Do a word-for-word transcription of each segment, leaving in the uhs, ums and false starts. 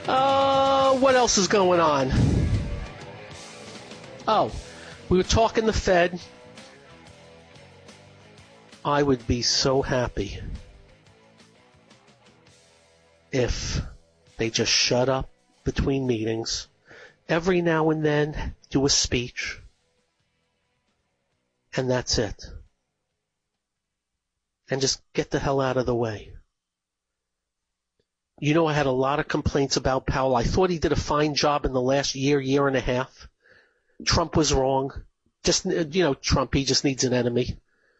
Uh, what else is going on? Oh, we were talking the Fed. I would be so happy if they just shut up between meetings. Every now and then, do a speech. And that's it. And just get the hell out of the way. You know, I had a lot of complaints about Powell. I thought he did a fine job in the last year, year and a half. Trump was wrong. Just, you know, Trump, he just needs an enemy.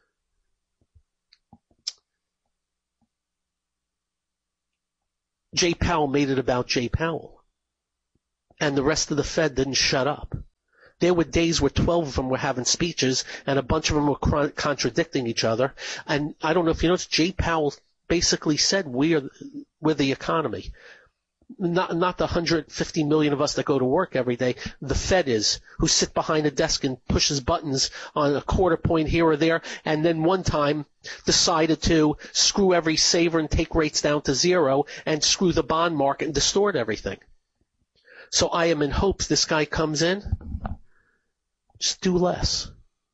Jay Powell made it about Jay Powell. And the rest of the Fed didn't shut up. There were days where twelve of them were having speeches and a bunch of them were cr- contradicting each other. And I don't know if you noticed, Jay Powell basically said we are, we're the economy. Not, not the one hundred fifty million of us that go to work every day. The Fed is, who sit behind a desk and pushes buttons on a quarter point here or there, and then one time decided to screw every saver and take rates down to zero and screw the bond market and distort everything. So I am in hopes this guy comes in. Just do less.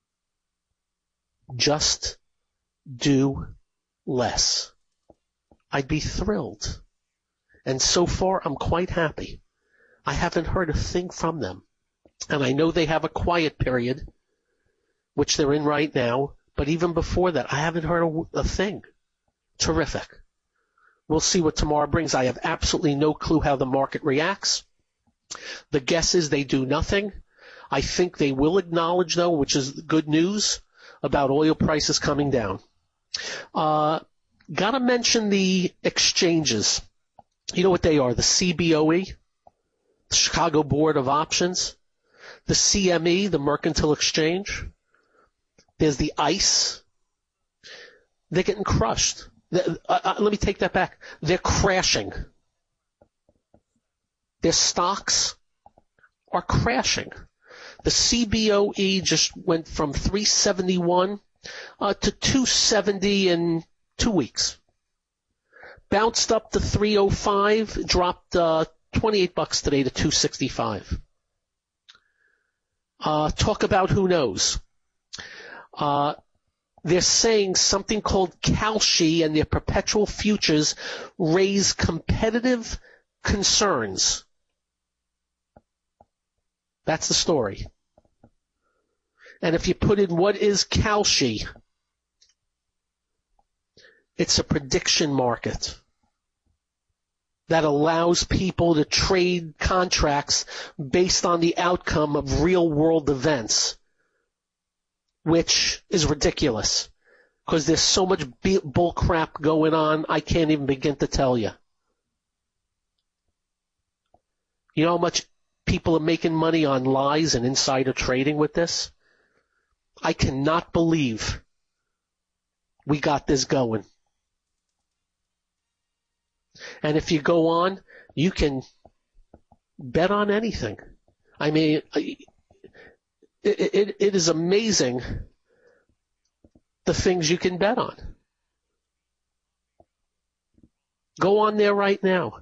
Just do less. I'd be thrilled. And so far, I'm quite happy. I haven't heard a thing from them. And I know they have a quiet period, which they're in right now. But even before that, I haven't heard a, a thing. Terrific. We'll see what tomorrow brings. I have absolutely no clue how the market reacts. The guess is they do nothing. I think they will acknowledge, though, which is good news, about oil prices coming down. Uh, gotta mention the exchanges. You know what they are? The C B O E, the Chicago Board of Options, the C M E, the Mercantile Exchange. There's the ICE. They're getting crushed. Uh, uh, let me take that back. They're crashing. Their stocks are crashing. The C B O E just went from three seventy-one uh, to two seventy in two weeks. Bounced up to three oh five, dropped uh, twenty-eight bucks today to two sixty-five. Uh, talk about who knows. Uh, they're saying something called Kalshi and their perpetual futures raise competitive concerns. That's the story. And if you put in what is Kalshi, it's a prediction market that allows people to trade contracts based on the outcome of real-world events, which is ridiculous because there's so much bull crap going on, I can't even begin to tell you. You know how much people are making money on lies and insider trading with this? I cannot believe we got this going. And if you go on, you can bet on anything. I mean, it, it, it is amazing the things you can bet on. Go on there right now.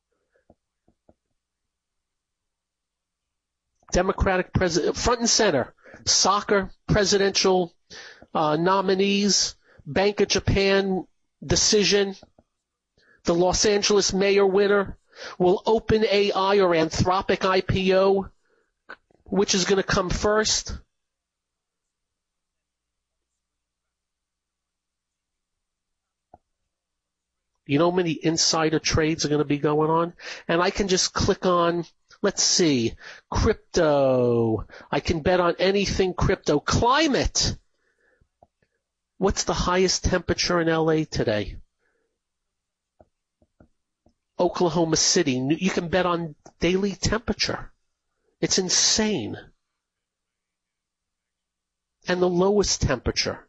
Democratic president, front and center, soccer presidential uh, nominees, Bank of Japan decision, the Los Angeles mayor winner, will OpenAI or Anthropic I P O, which is going to come first? You know how many insider trades are going to be going on? And I can just click on, let's see, crypto. I can bet on anything crypto. Climate. What's the highest temperature in L A today? Oklahoma City. You can bet on daily temperature. It's insane. And the lowest temperature.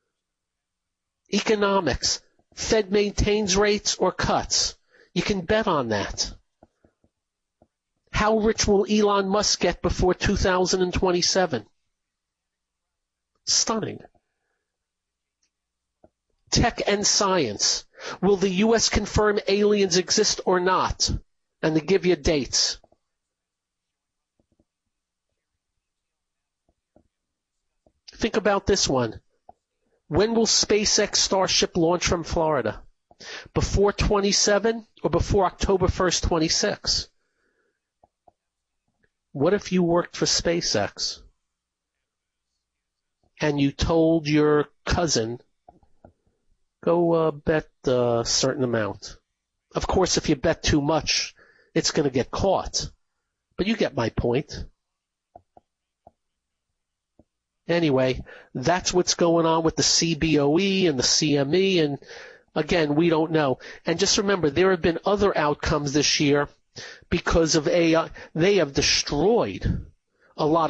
Economics. Fed maintains rates or cuts. You can bet on that. How rich will Elon Musk get before two thousand twenty-seven? Stunning. Tech and science. Will the U S confirm aliens exist or not? and they give you dates. Think about this one. When will SpaceX Starship launch from Florida? Before twenty-seven or before October first, twenty-six? What if you worked for SpaceX and you told your cousin, go uh, bet a certain amount? Of course, if you bet too much, it's going to get caught. But you get my point. Anyway, that's what's going on with the C B O E and the C M E, and again, we don't know. And just remember, there have been other outcomes this year because of A I. They have destroyed a lot of